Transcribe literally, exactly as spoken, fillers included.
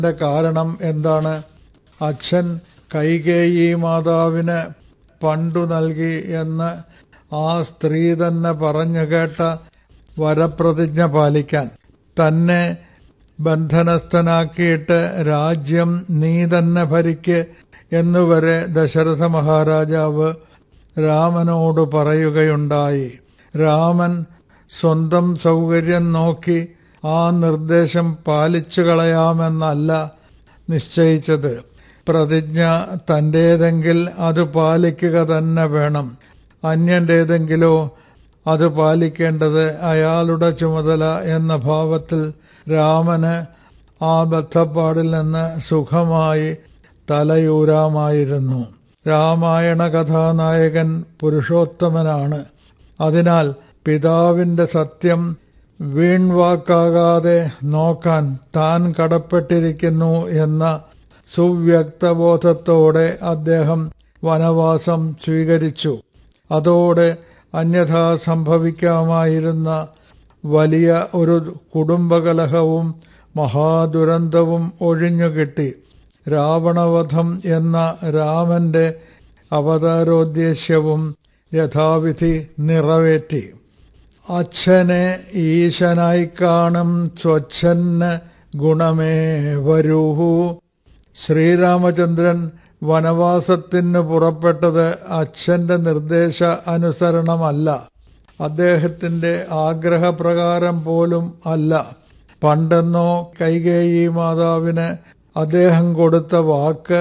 കാരണം എന്താണ്? അച്ഛൻ കൈകേയി മാതാവിന് പണ്ടു നൽകി എന്ന് ആ സ്ത്രീ തന്നെ പറഞ്ഞു കേട്ട വരപ്രതിജ്ഞ പാലിക്കാൻ. തന്നെ ബന്ധനസ്ഥനാക്കിയിട്ട് രാജ്യം നീ തന്നെ ഭരിക്ക് എന്നുവരെ ദശരഥ മഹാരാജാവ് രാമനോട് പറയുകയുണ്ടായി. രാമൻ സ്വന്തം സൗകര്യം നോക്കി ആ നിർദ്ദേശം പാലിച്ചു കളയാമെന്നല്ല നിശ്ചയിച്ചത്. പ്രതിജ്ഞ തൻ്റേതെങ്കിൽ അത് പാലിക്കുക തന്നെ വേണം. അന്യൻ്റേതെങ്കിലോ അത് പാലിക്കേണ്ടത് അയാളുടെ ചുമതല എന്ന ഭാവത്തിൽ രാമന് ആ ബദ്ധപ്പാടിൽ നിന്ന് സുഖമായി തലയൂരാമായിരുന്നു. രാമായണ കഥാനായകൻ പുരുഷോത്തമനാണ്. അതിനാൽ പിതാവിൻ്റെ സത്യം വീൺവാക്കാകാതെ നോക്കാൻ താൻ കടപ്പെട്ടിരിക്കുന്നു എന്ന സുവ്യക്തബോധത്തോടെ അദ്ദേഹം വനവാസം സ്വീകരിച്ചു. അതോടെ അന്യഥാ സംഭവിക്കാമായിരുന്ന വലിയ ഒരു കുടുംബകലഹവും മഹാദുരന്തവും ഒഴിഞ്ഞുകിട്ടി. രാവണവധം എന്ന രാമന്റെ അവതാരോദ്ദേശ്യവും യഥാവിധി നിറവേറ്റി. അച്ഛനെ ഈശനായി കാണും സ്വച്ഛന് ഗുണമേ വരൂഹു. ശ്രീരാമചന്ദ്രൻ വനവാസത്തിന് പുറപ്പെട്ടത് അച്ഛൻ്റെ നിർദ്ദേശ അനുസരണമല്ല, അദ്ദേഹത്തിൻ്റെ ആഗ്രഹപ്രകാരം പോലും അല്ല. പണ്ടെന്നോ കൈകേയി മാതാവിന് അദ്ദേഹം കൊടുത്ത വാക്ക്